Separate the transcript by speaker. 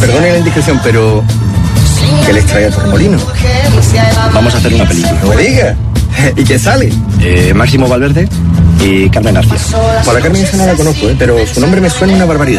Speaker 1: Perdone la indiscreción, pero ¿qué les trae a Torremolinos?
Speaker 2: Vamos a hacer una película.
Speaker 1: No me diga. ¿Y qué sale?
Speaker 2: Máximo Valverde y Carmen García.
Speaker 1: Por la Carmen esa no la conozco, pero su nombre me suena una barbaridad.